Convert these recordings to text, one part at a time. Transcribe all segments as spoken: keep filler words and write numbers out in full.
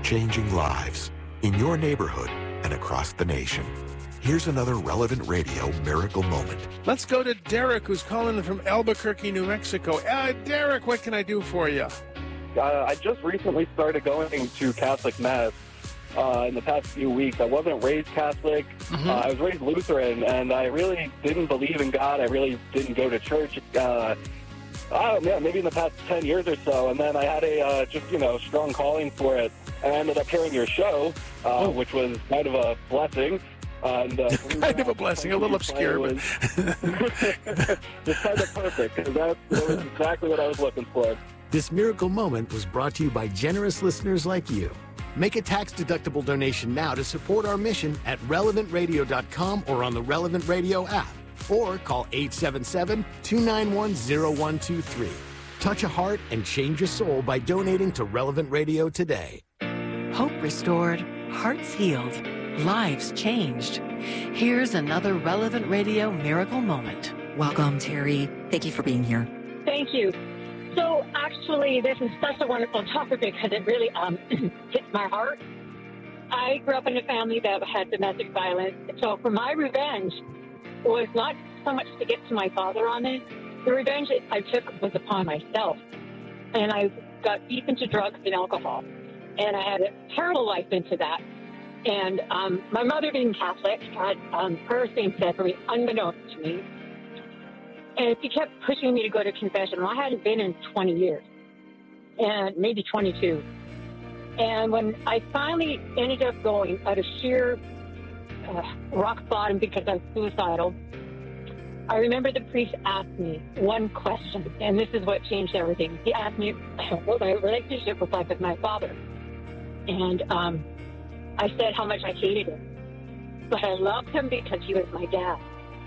changing lives in your neighborhood and across the nation. Here's another Relevant Radio miracle moment. Let's go to Derek, who's calling from Albuquerque, New Mexico. Uh, Derek, what can I do for you? Uh, I just recently started going to Catholic Mass uh, in the past few weeks. I wasn't raised Catholic. Mm-hmm. uh, I was raised Lutheran, and I really didn't believe in God. I really didn't go to church. Uh, I don't know, maybe in the past ten years or so. And then I had a uh, just, you know, strong calling for it. And I ended up hearing your show, uh, oh. which was kind of a blessing. And, uh, kind of a blessing, a little obscure, but it's kind of perfect, because that, that was exactly what I was looking for. This miracle moment was brought to you by generous listeners like you. Make a tax-deductible donation now to support our mission at relevant radio dot com or on the Relevant Radio app, or call eight seven seven, two nine one, zero one two three. Touch a heart and change a soul by donating to Relevant Radio today. Hope restored, hearts healed, lives changed. Here's another Relevant Radio miracle moment. Welcome, Terry. Thank you for being here. Thank you. So actually, this is such a wonderful topic because it really um, hits my heart. I grew up in a family that had domestic violence. So for my revenge was not so much to get to my father on it. The revenge I took was upon myself. And I got deep into drugs and alcohol. And I had a terrible life into that. And um, my mother, being Catholic, had um, her same said for me, unbeknownst to me. And she kept pushing me to go to confession. Well, I hadn't been in twenty years, and maybe twenty-two. And when I finally ended up going out of sheer uh, rock bottom because I was suicidal, I remember the priest asked me one question, and this is what changed everything. He asked me what my relationship was like with my father. And um, I said how much I hated him. But I loved him because he was my dad.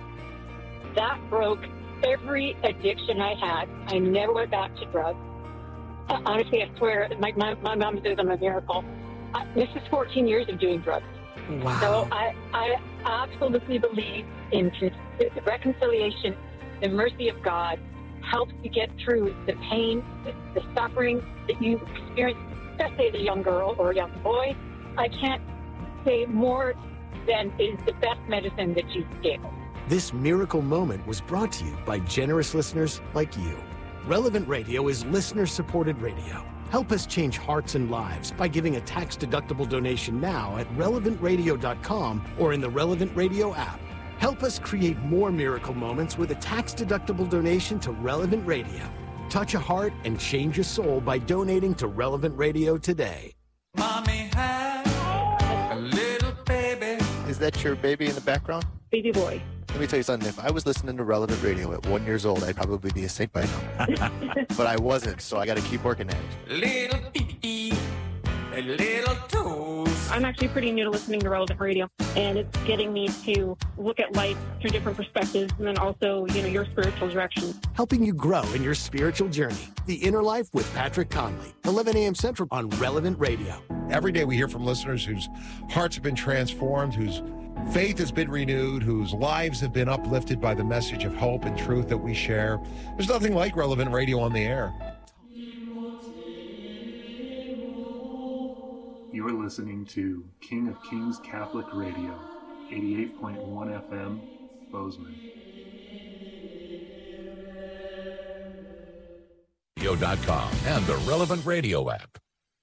That broke every addiction I had. I never went back to drugs. Uh, honestly, I swear, my, my, my mom says I'm a miracle. Uh, this is fourteen years of doing drugs. Wow. So I, I absolutely believe in con- reconciliation. The mercy of God helps you get through the pain, the, the suffering that you experience, especially as a young girl or a young boy. I can't say more than is the best medicine that Jesus gave us. This miracle moment was brought to you by generous listeners like you. Relevant Radio is listener-supported radio. Help us change hearts and lives by giving a tax-deductible donation now at relevant radio dot com or in the Relevant Radio app. Help us create more miracle moments with a tax-deductible donation to Relevant Radio. Touch a heart and change a soul by donating to Relevant Radio today. Mommy had a little baby. Is that your baby in the background? Baby boy. Let me tell you something. If I was listening to Relevant Radio at one years old, I'd probably be a saint by now. But I wasn't, so I got to keep working at it. Little pee a little toes. I'm actually pretty new to listening to Relevant Radio, and it's getting me to look at life through different perspectives, and then also, you know, your spiritual direction. Helping you grow in your spiritual journey. The Inner Life with Patrick Conley, eleven a.m. Central on Relevant Radio. Every day we hear from listeners whose hearts have been transformed, whose faith has been renewed, whose lives have been uplifted by the message of hope and truth that we share. There's nothing like Relevant Radio on the air. You are listening to King of Kings Catholic Radio, eighty-eight point one F M, Bozeman. radio dot com and the Relevant Radio app.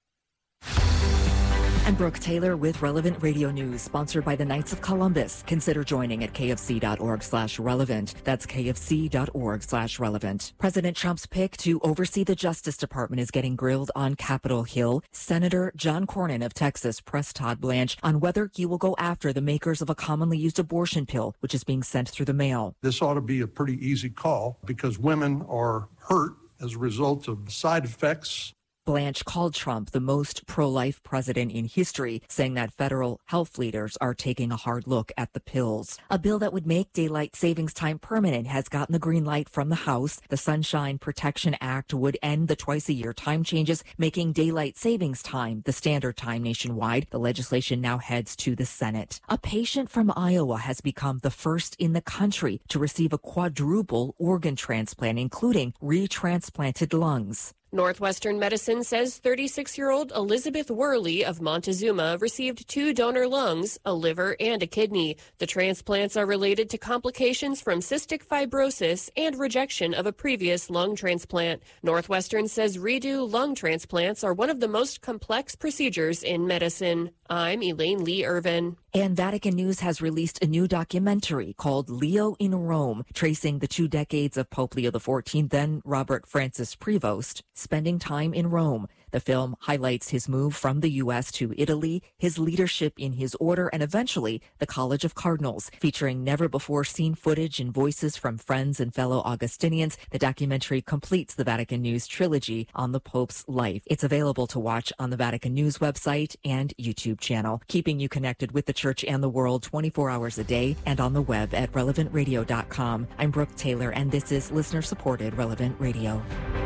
I'm Brooke Taylor with Relevant Radio News, sponsored by the Knights of Columbus. Consider joining at kfc.org slash relevant. That's kfc.org slash relevant. President Trump's pick to oversee the Justice Department is getting grilled on Capitol Hill. Senator John Cornyn of Texas pressed Todd Blanche on whether he will go after the makers of a commonly used abortion pill, which is being sent through the mail. This ought to be a pretty easy call because women are hurt as a result of side effects. Blanche called Trump the most pro-life president in history, saying that federal health leaders are taking a hard look at the pills. A bill that would make daylight savings time permanent has gotten the green light from the House. The Sunshine Protection Act would end the twice-a-year time changes, making daylight savings time the standard time nationwide. The legislation now heads to the Senate. A patient from Iowa has become the first in the country to receive a quadruple organ transplant, including retransplanted lungs. Northwestern Medicine says thirty-six-year-old Elizabeth Worley of Montezuma received two donor lungs, a liver, and a kidney. The transplants are related to complications from cystic fibrosis and rejection of a previous lung transplant. Northwestern says redo lung transplants are one of the most complex procedures in medicine. I'm Elaine Lee Irvin. And Vatican News has released a new documentary called Leo in Rome, tracing the two decades of Pope Leo the fourteenth, then Robert Francis Prevost, spending time in Rome. The film highlights his move from the U S to Italy, his leadership in his order, and eventually the College of Cardinals. Featuring never-before-seen footage and voices from friends and fellow Augustinians, the documentary completes the Vatican News trilogy on the Pope's life. It's available to watch on the Vatican News website and YouTube channel, keeping you connected with the Church and the world twenty-four hours a day and on the web at relevant radio dot com. I'm Brooke Taylor, and this is listener-supported Relevant Radio.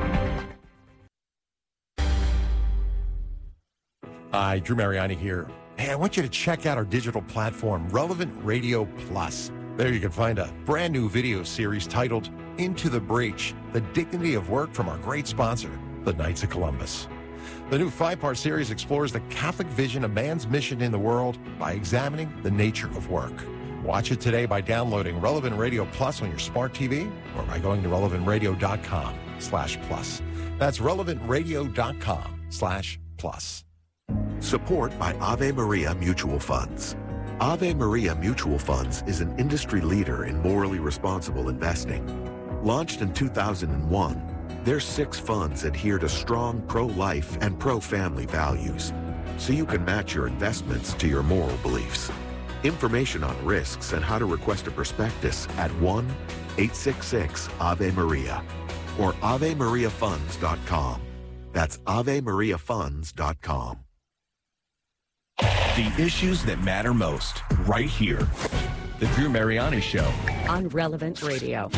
Hi, Drew Mariani here. Hey, I want you to check out our digital platform, Relevant Radio Plus. There you can find a brand new video series titled Into the Breach, The Dignity of Work from our great sponsor, the Knights of Columbus. The new five-part series explores the Catholic vision of man's mission in the world by examining the nature of work. Watch it today by downloading Relevant Radio Plus on your smart T V or by going to relevant radio dot com slash plus. That's relevant radio dot com slash plus. Support by Ave Maria Mutual Funds. Ave Maria Mutual Funds is an industry leader in morally responsible investing. Launched in two thousand one, their six funds adhere to strong pro-life and pro-family values, so you can match your investments to your moral beliefs. Information on risks and how to request a prospectus at one eight six six Ave Maria or ave maria funds dot com. That's ave maria funds dot com. The issues that matter most, right here. The Drew Mariani Show. On Relevant Radio.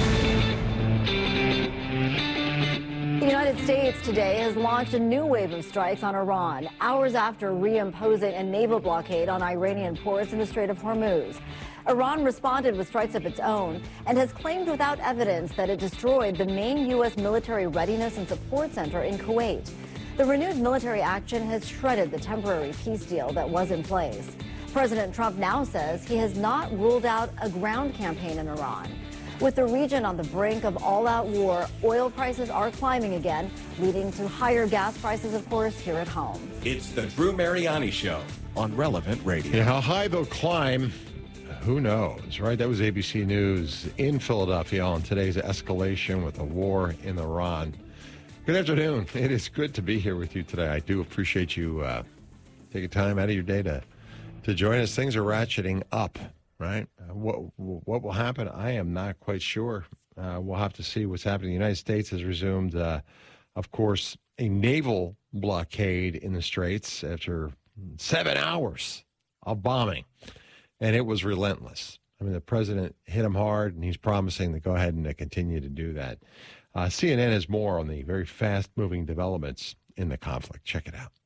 The United States today has launched a new wave of strikes on Iran, hours after reimposing a naval blockade on Iranian ports in the Strait of Hormuz. Iran responded with strikes of its own and has claimed without evidence that it destroyed the main U S military readiness and support center in Kuwait. The renewed military action has shredded the temporary peace deal that was in place. President Trump now says he has not ruled out a ground campaign in Iran. With the region on the brink of all-out war, oil prices are climbing again, leading to higher gas prices, of course, here at home. It's the Drew Mariani Show on Relevant Radio. Yeah, how high they'll climb, who knows, right? That was A B C News in Philadelphia on today's escalation with the war in Iran. Good afternoon. It is good to be here with you today. I do appreciate you uh, taking time out of your day to, to join us. Things are ratcheting up, right? Uh, what what will happen? I am not quite sure. Uh, we'll have to see what's happening. The United States has resumed, uh, of course, a naval blockade in the Straits after seven hours of bombing, and it was relentless. I mean, the president hit him hard, and he's promising to go ahead and uh, continue to do that. Uh, C N N has more on the very fast-moving developments in the conflict. Check it out.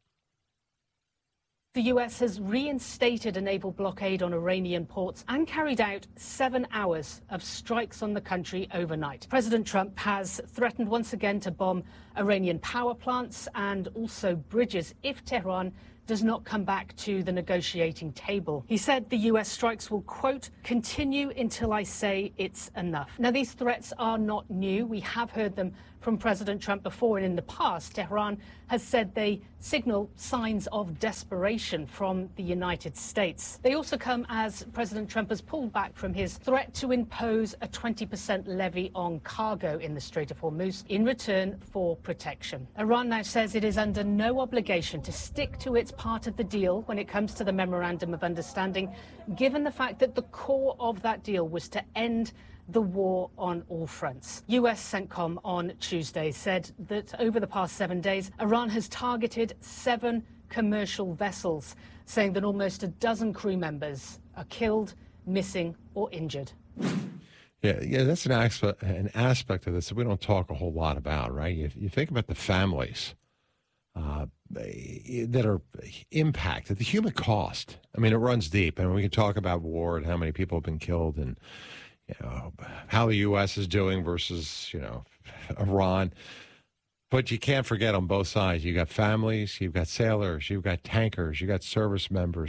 The U S has reinstated a naval blockade on Iranian ports and carried out seven hours of strikes on the country overnight. President Trump has threatened once again to bomb Iranian power plants and also bridges if Tehran does not come back to the negotiating table. He said the U S strikes will, quote, continue until I say it's enough. Now, these threats are not new. We have heard them from President Trump before, and in the past, Tehran has said they signal signs of desperation from the United States. They also come as President Trump has pulled back from his threat to impose a twenty percent levy on cargo in the Strait of Hormuz in return for protection. Iran now says it is under no obligation to stick to its part of the deal when it comes to the Memorandum of Understanding, given the fact that the core of that deal was to end the war on all fronts. U S CENTCOM on Tuesday said that over the past seven days, Iran has targeted seven commercial vessels, saying that almost a dozen crew members are killed, missing, or injured. Yeah, yeah, that's an aspect, an aspect of this that we don't talk a whole lot about, right? You, you think about the families uh, that are impacted, the human cost. I mean, it runs deep, and we can talk about war and how many people have been killed and you know, how the U S is doing versus, you know, Iran. But you can't forget on both sides. You got families, you've got sailors, you've got tankers, you got service members.